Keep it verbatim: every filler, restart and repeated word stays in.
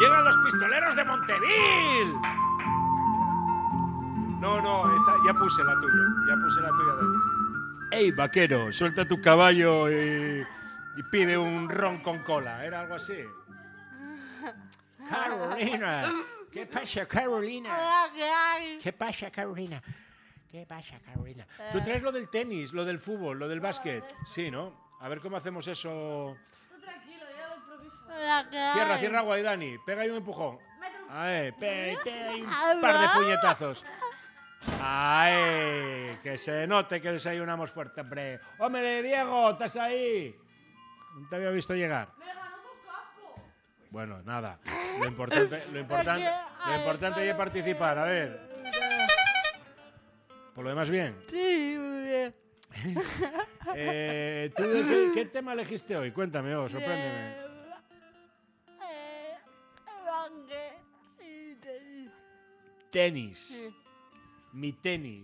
¡Llegan los pistoleros de Monteville! No, no, esta, ya puse la tuya. Ya puse la tuya de él. ¡Ey, vaquero! Suelta tu caballo y, y pide un ron con cola. ¿Era algo así? Carolina. ¿Qué pasa, Carolina? ¿Qué pasa, Carolina? ¿Qué pasa, Carolina? Tú traes lo del tenis, lo del fútbol, lo del básquet. Sí, ¿no? A ver cómo hacemos eso. Tú tranquilo, yo lo improviso. Cierra, cierra, Guaidani. Pega ahí un empujón. Ahí, pe, pe, un par de puñetazos. ¡Ay! Que se note que desayunamos fuerte, hombre. ¡Hombre, Diego! ¿Estás ahí? No te había visto llegar. Me ganó con capo. Bueno, nada. Lo importante, lo importante, lo importante es participar. A ver. Por lo demás, bien. Sí, muy bien. eh, ¿Tú de qué, qué tema elegiste hoy? Cuéntame, oh, sorpréndeme. Eh, banque y tenis. Tenis. Sí. Mi tenis.